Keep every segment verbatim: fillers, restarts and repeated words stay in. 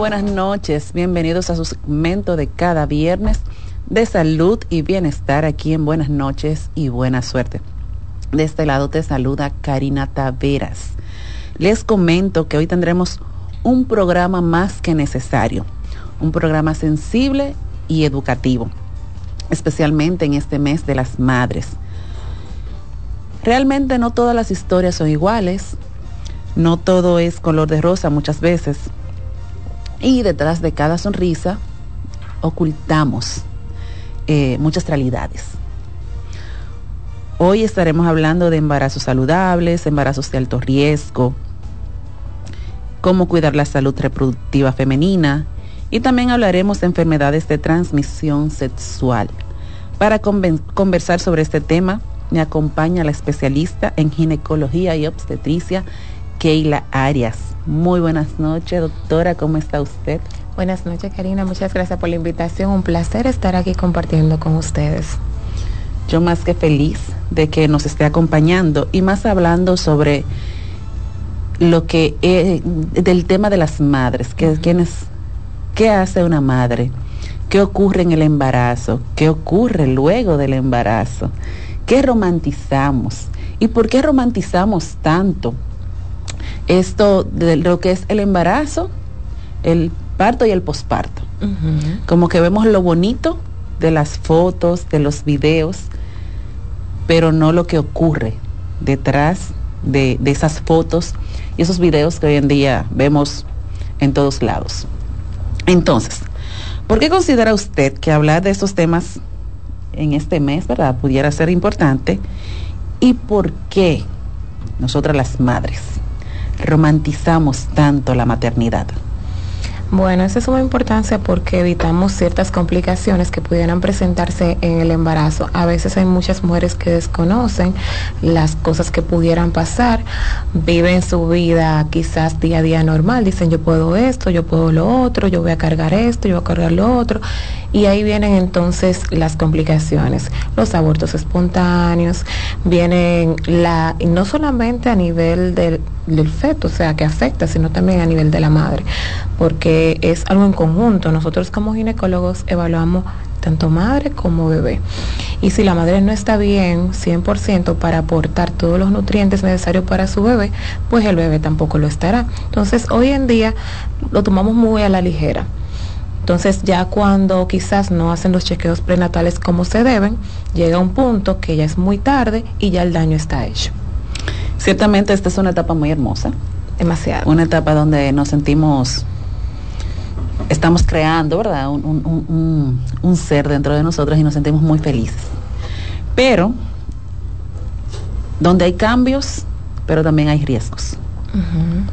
buenas noches. Bienvenidos a su segmento de cada viernes de salud y bienestar aquí en Buenas Noches y Buena Suerte. De este lado te saluda Karina Taveras. Les comento que hoy tendremos un programa más que necesario, un programa sensible y educativo, especialmente en este mes de las madres. Realmente no todas las historias son iguales, no todo es color de rosa muchas veces, y detrás de cada sonrisa ocultamos eh, muchas realidades. Hoy estaremos hablando de embarazos saludables, embarazos de alto riesgo, cómo cuidar la salud reproductiva femenina, y también hablaremos de enfermedades de transmisión sexual. Para conven- conversar sobre este tema, me acompaña la especialista en ginecología y obstetricia, Keila Arias. Muy buenas noches, doctora, ¿cómo está usted? Buenas noches, Karina, muchas gracias por la invitación, un placer estar aquí compartiendo con ustedes. Yo más que feliz de que nos esté acompañando y más hablando sobre lo que eh, del tema de las madres, que, uh-huh. ¿quiénes, ¿qué hace una madre? ¿Qué ocurre en el embarazo? ¿Qué ocurre luego del embarazo? ¿Qué romantizamos? ¿Y por qué romantizamos tanto esto de lo que es el embarazo, el parto y el posparto? Uh-huh. Como que vemos lo bonito de las fotos, de los videos, pero no lo que ocurre detrás de, de esas fotos y esos videos que hoy en día vemos en todos lados. Entonces, ¿por qué considera usted que hablar de estos temas en este mes, verdad, pudiera ser importante? ¿Y por qué nosotras las madres romantizamos tanto la maternidad? Bueno, eso es de suma importancia porque evitamos ciertas complicaciones que pudieran presentarse en el embarazo. A veces hay muchas mujeres que desconocen las cosas que pudieran pasar, viven su vida quizás día a día normal, dicen yo puedo esto, yo puedo lo otro, yo voy a cargar esto, yo voy a cargar lo otro, y ahí vienen entonces las complicaciones, los abortos espontáneos, vienen la, y no solamente a nivel del, del feto, o sea, que afecta, sino también a nivel de la madre, porque es algo en conjunto. Nosotros como ginecólogos evaluamos tanto madre como bebé, y si la madre no está bien cien por ciento para aportar todos los nutrientes necesarios para su bebé, pues el bebé tampoco lo estará. Entonces hoy en día lo tomamos muy a la ligera. Entonces ya cuando quizás no hacen los chequeos prenatales como se deben, llega un punto que ya es muy tarde y ya el daño está hecho. Ciertamente esta es una etapa muy hermosa. Demasiado. Una etapa donde nos sentimos, estamos creando, ¿verdad? Un, un, un, un ser dentro de nosotros y nos sentimos muy felices. Pero, donde hay cambios, pero también hay riesgos. Uh-huh.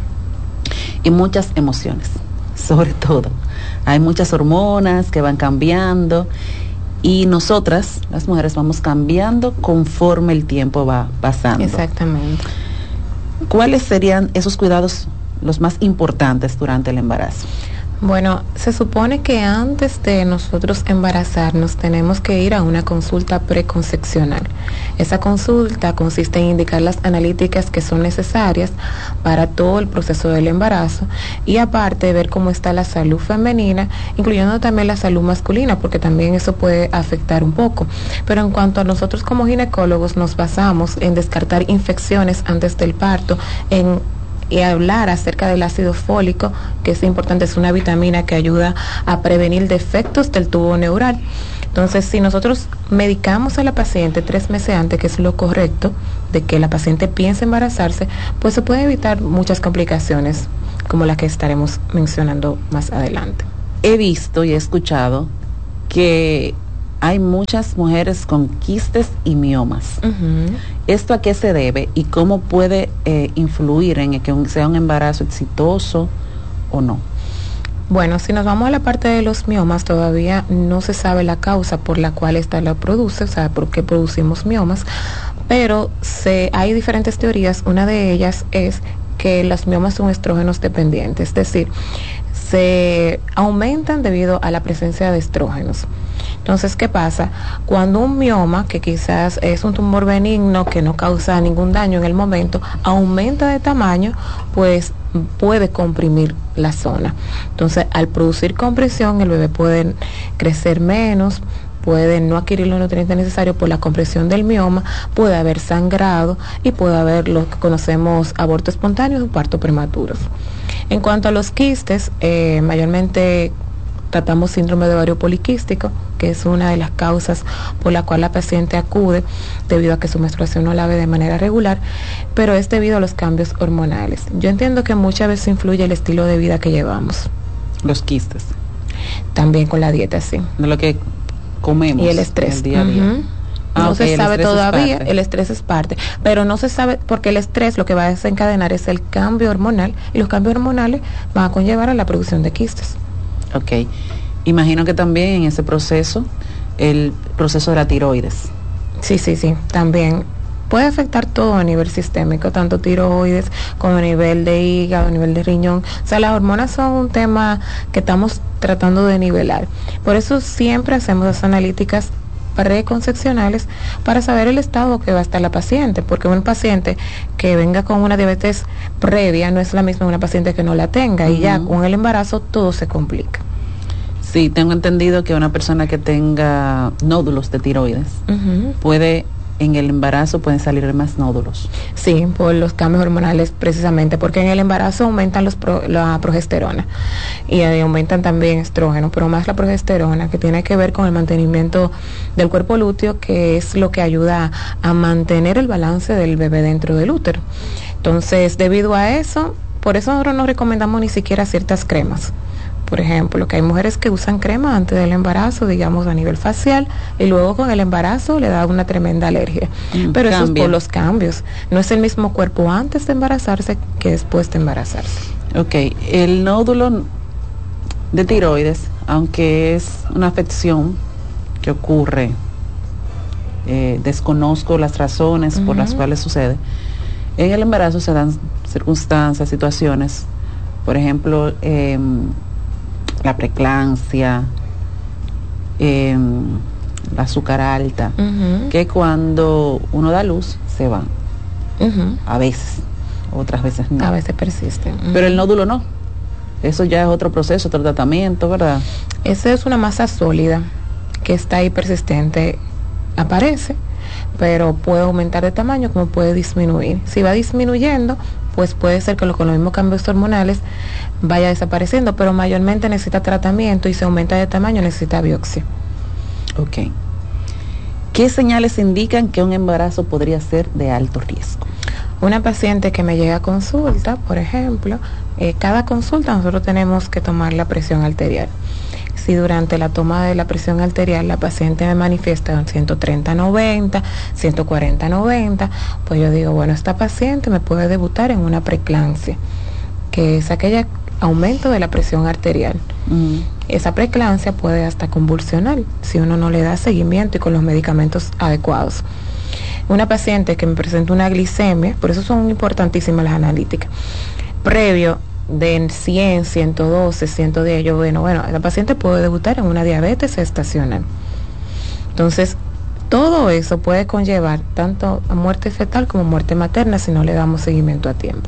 Y muchas emociones, sobre todo. Hay muchas hormonas que van cambiando y nosotras, las mujeres, vamos cambiando conforme el tiempo va pasando. Exactamente. ¿Cuáles serían esos cuidados los más importantes durante el embarazo? Bueno, se supone que antes de nosotros embarazarnos tenemos que ir a una consulta preconcepcional. Esa consulta consiste en indicar las analíticas que son necesarias para todo el proceso del embarazo y aparte ver cómo está la salud femenina, incluyendo también la salud masculina, porque también eso puede afectar un poco. Pero en cuanto a nosotros como ginecólogos nos basamos en descartar infecciones antes del parto, en y hablar acerca del ácido fólico, que es importante, es una vitamina que ayuda a prevenir defectos del tubo neural. Entonces, si nosotros medicamos a la paciente tres meses antes, que es lo correcto, de que la paciente piense embarazarse, pues se puede evitar muchas complicaciones, como las que estaremos mencionando más adelante. He visto y he escuchado que hay muchas mujeres con quistes y miomas. Uh-huh. ¿Esto a qué se debe y cómo puede eh, influir en que un, sea un embarazo exitoso o no? Bueno, si nos vamos a la parte de los miomas, todavía no se sabe la causa por la cual esta la produce, o sea, por qué producimos miomas, pero se, hay diferentes teorías. Una de ellas es que los miomas son estrógenos dependientes, es decir, se aumentan debido a la presencia de estrógenos. Entonces, ¿qué pasa? Cuando un mioma, que quizás es un tumor benigno que no causa ningún daño en el momento, aumenta de tamaño, pues puede comprimir la zona. Entonces, al producir compresión, el bebé puede crecer menos, puede no adquirir los nutrientes necesarios por la compresión del mioma, puede haber sangrado y puede haber lo que conocemos aborto espontáneo o parto prematuros. En cuanto a los quistes, eh, mayormente tratamos síndrome de ovario poliquístico, que es una de las causas por la cual la paciente acude debido a que su menstruación no la ve de manera regular, pero es debido a los cambios hormonales. Yo entiendo que muchas veces influye el estilo de vida que llevamos. Los quistes. También con la dieta, sí. De lo que comemos. Y el estrés. El día a día. Uh-huh. Ah, no okay, se sabe todavía, es el estrés es parte, pero no se sabe porque el estrés lo que va a desencadenar es el cambio hormonal y los cambios hormonales van a conllevar a la producción de quistes. Ok, imagino que también en ese proceso, el proceso de la tiroides. Sí, sí, sí, también puede afectar todo a nivel sistémico, tanto tiroides como a nivel de hígado, a nivel de riñón. O sea, las hormonas son un tema que estamos tratando de nivelar. Por eso siempre hacemos las analíticas preconcepcionales para saber el estado que va a estar la paciente, porque un paciente que venga con una diabetes previa no es la misma una paciente que no la tenga, uh-huh. y ya con el embarazo todo se complica. Sí, tengo entendido que una persona que tenga nódulos de tiroides uh-huh. puede, en el embarazo pueden salir más nódulos. Sí, por los cambios hormonales precisamente, porque en el embarazo aumentan los pro, la progesterona y eh, aumentan también estrógeno, pero más la progesterona, que tiene que ver con el mantenimiento del cuerpo lúteo, que es lo que ayuda a, a mantener el balance del bebé dentro del útero. Entonces, debido a eso, por eso nosotros no recomendamos ni siquiera ciertas cremas. Por ejemplo, que hay mujeres que usan crema antes del embarazo, digamos a nivel facial, y luego con el embarazo le da una tremenda alergia. Mm, Pero eso es por los cambios. No es el mismo cuerpo antes de embarazarse que después de embarazarse. Ok, el nódulo de tiroides, aunque es una afección que ocurre, eh, desconozco las razones uh-huh. por las cuales sucede, en el embarazo se dan circunstancias, situaciones, por ejemplo, eh, la preeclampsia, eh, la azúcar alta, uh-huh. que cuando uno da luz se van, uh-huh. a veces, otras veces no. A veces persisten. Uh-huh. Pero el nódulo no, eso ya es otro proceso, otro tratamiento, ¿verdad? Esa es una masa sólida que está ahí persistente, aparece, pero puede aumentar de tamaño como puede disminuir. Si va disminuyendo, pues puede ser que lo, con los mismos cambios hormonales vaya desapareciendo, pero mayormente necesita tratamiento y si aumenta de tamaño necesita biopsia. Ok. ¿Qué señales indican que un embarazo podría ser de alto riesgo? Una paciente que me llega a consulta, por ejemplo, eh, cada consulta nosotros tenemos que tomar la presión arterial. Si durante la toma de la presión arterial la paciente me manifiesta en ciento treinta noventa, ciento cuarenta noventa, pues yo digo, bueno, esta paciente me puede debutar en una preeclampsia, que es aquella aumento de la presión arterial. Mm. Esa preeclampsia puede hasta convulsionar si uno no le da seguimiento y con los medicamentos adecuados. Una paciente que me presenta una glicemia, por eso son importantísimas las analíticas, previo de cien, ciento doce, ciento diez, yo bueno, bueno, la paciente puede debutar en una diabetes gestacional. Entonces, todo eso puede conllevar tanto a muerte fetal como muerte materna si no le damos seguimiento a tiempo.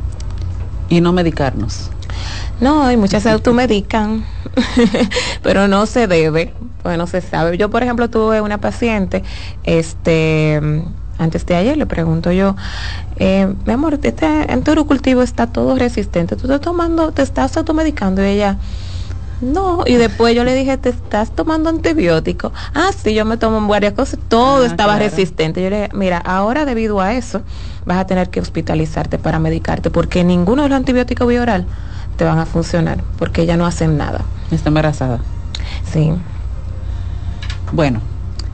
Y no medicarnos. No, y muchas se automedican, pero no se debe, pues no se sabe. Yo, por ejemplo, tuve una paciente, este... antes de ayer le pregunto yo, eh, mi amor, este enterocultivo está todo resistente, tú estás tomando, te estás automedicando, y ella, no, y después yo le dije, ¿te estás tomando antibiótico? Ah, sí, yo me tomo varias cosas, todo ah, estaba claro. resistente. Yo le dije, mira, ahora debido a eso, vas a tener que hospitalizarte para medicarte, porque ninguno de los antibióticos vía oral te van a funcionar, porque ya no hacen nada. ¿Está embarazada? Sí. Bueno,